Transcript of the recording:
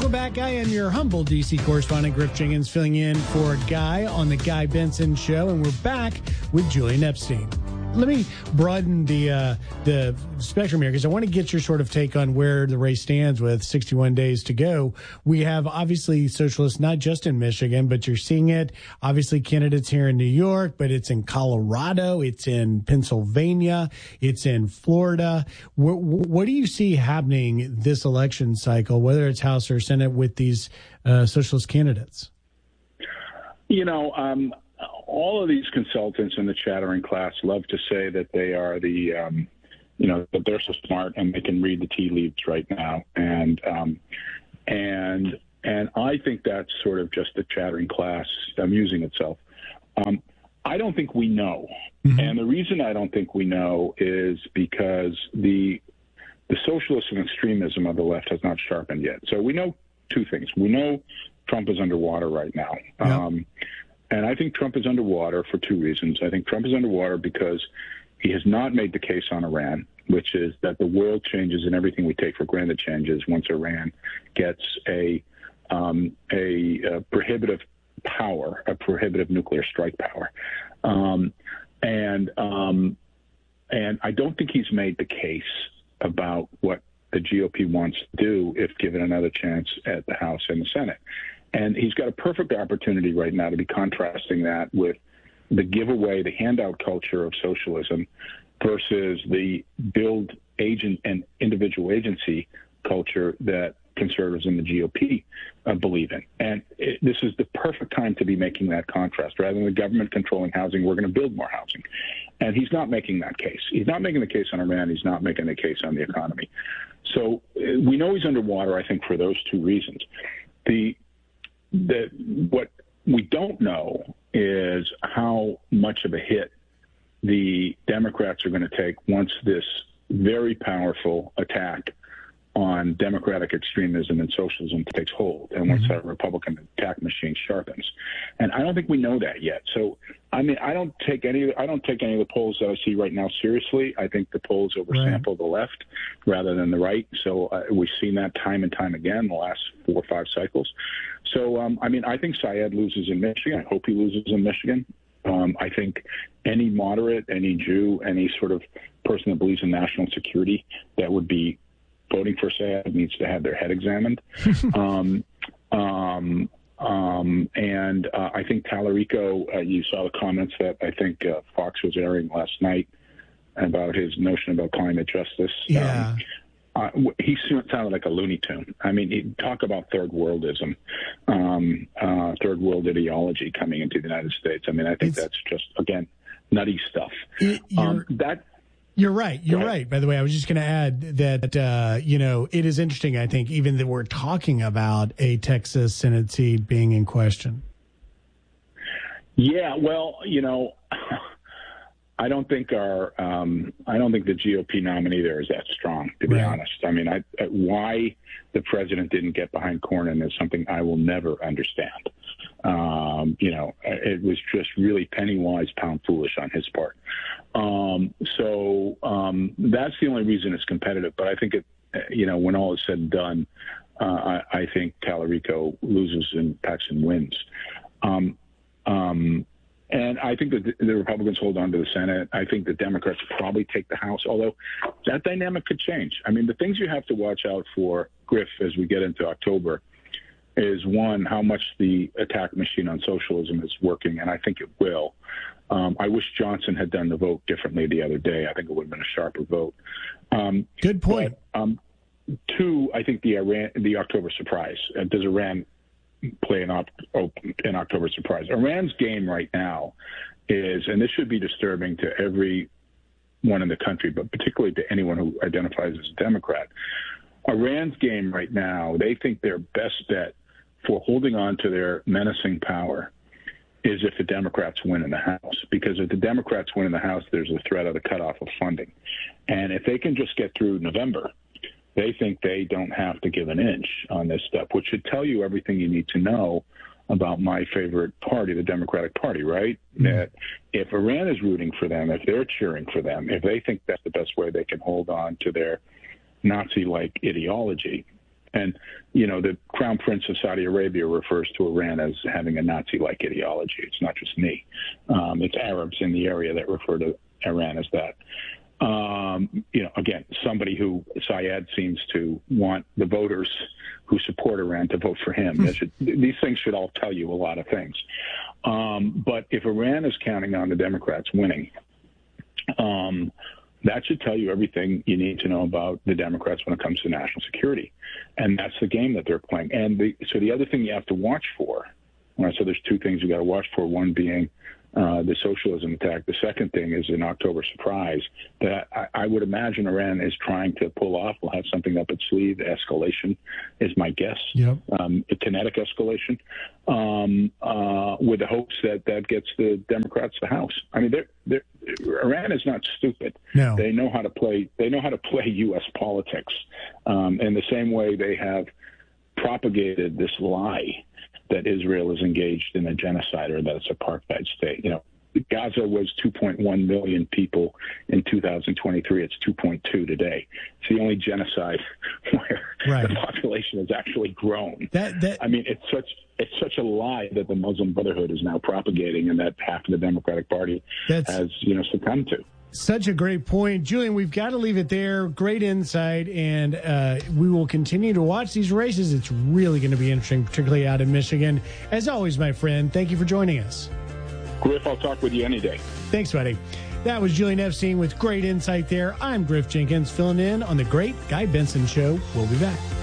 Welcome back. I am your humble D.C. correspondent, Griff Jenkins, filling in for Guy on the Guy Benson Show, and we're back with Julian Epstein. Let me broaden the spectrum here, because I want to get your sort of take on where the race stands with 61 days to go. We have obviously socialists, not just in Michigan, but you're seeing it. Obviously candidates here in New York, but it's in Colorado, it's in Pennsylvania, it's in Florida. What do you see happening this election cycle, whether it's House or Senate, with these socialist candidates? All of these consultants in the chattering class love to say that they are that they're so smart and they can read the tea leaves right now. And I think that's sort of just the chattering class amusing itself. I don't think we know. Mm-hmm. And the reason I don't think we know is because the socialism and extremism of the left has not sharpened yet. So we know two things. We know Trump is underwater right now. Yep. And I think Trump is underwater for two reasons. I think Trump is underwater because he has not made the case on Iran, which is that the world changes and everything we take for granted changes once Iran gets a prohibitive power, a prohibitive nuclear strike power. And I don't think he's made the case about what the GOP wants to do if given another chance at the House and the Senate. And he's got a perfect opportunity right now to be contrasting that with the giveaway, the handout culture of socialism versus the build agent and individual agency culture that conservatives in the GOP believe in. And this is the perfect time to be making that contrast. Rather than the government controlling housing, we're going to build more housing. And he's not making that case. He's not making the case on Iran. He's not making the case on the economy. So we know he's underwater, I think, for those two reasons. What we don't know is how much of a hit the Democrats are going to take once this very powerful attack on democratic extremism and socialism takes hold, and once that Republican attack machine sharpens. And I don't think we know that yet. So, I mean, I don't take any of the polls that I see right now seriously. I think the polls oversample the left rather than the right. So we've seen that time and time again in the last 4 or 5 cycles. So, I think Syed loses in Michigan. I hope he loses in Michigan. I think any moderate, any Jew, any sort of person that believes in national security that would be voting for Syed needs to have their head examined. And I think Tallarico, you saw the comments that I think Fox was airing last night about his notion about climate justice. Yeah. He sounded like a Looney Tune. I mean, he'd talk about third worldism, third world ideology coming into the United States. I mean, I think that's just, again, nutty stuff. You're right. You're right. By the way, I was just going to add that, it is interesting, I think, even that we're talking about a Texas Senate seat being in question. Yeah, well, I don't think the GOP nominee there is that strong, to be honest. I mean, why the president didn't get behind Cornyn is something I will never understand. It was just really penny wise, pound foolish on his part. So that's the only reason it's competitive. But I think when all is said and done, I think Tallarico loses and Paxton wins. And I think that the Republicans hold on to the Senate. I think the Democrats probably take the House, although that dynamic could change. I mean, the things you have to watch out for, Griff, as we get into October, is one, how much the attack machine on socialism is working, and I think it will. I wish Johnson had done the vote differently the other day. I think it would have been a sharper vote. Good point. But, two, I think the October surprise. Does Iran play an October surprise? Iran's game right now is, and this should be disturbing to everyone in the country, but particularly to anyone who identifies as a Democrat. Iran's game right now, they think their best bet for holding on to their menacing power is if the Democrats win in the House. Because if the Democrats win in the House, there's a threat of the cutoff of funding. And if they can just get through November, they think they don't have to give an inch on this stuff, which should tell you everything you need to know about my favorite party, the Democratic Party, right? Mm-hmm. That if Iran is rooting for them, if they're cheering for them, if they think that's the best way they can hold on to their Nazi-like ideology, And, you know, the Crown Prince of Saudi Arabia refers to Iran as having a Nazi-like ideology. It's not just me. It's Arabs in the area that refer to Iran as that. You know, again, somebody who Syed seems to want the voters who support Iran to vote for him. These things should all tell you a lot of things. But if Iran is counting on the Democrats winning, that should tell you everything you need to know about the Democrats when it comes to national security. And that's the game that they're playing. And so the other thing you have to watch for, so there's two things you got to watch for, one being the socialism attack. The second thing is an October surprise that I would imagine Iran is trying to pull off. We'll have something up its sleeve. Escalation is my guess. Yep. A kinetic escalation, with the hopes that gets the Democrats the House. I mean, Iran is not stupid. No. They know how to play. They know how to play U.S. politics, in the same way they have propagated this lie that Israel is engaged in a genocide or that it's a apartheid state. You know, Gaza was 2.1 million people in 2023. It's 2.2 today. It's the only genocide where the population has actually grown. I mean, it's such a lie that the Muslim Brotherhood is now propagating, and that half of the Democratic Party has succumbed to. Such a great point. Julian, we've got to leave it there. Great insight, and we will continue to watch these races. It's really going to be interesting, particularly out in Michigan. As always, my friend, thank you for joining us. Griff, I'll talk with you any day. Thanks, buddy. That was Julian Epstein with great insight there. I'm Griff Jenkins, filling in on the Great Guy Benson Show. We'll be back.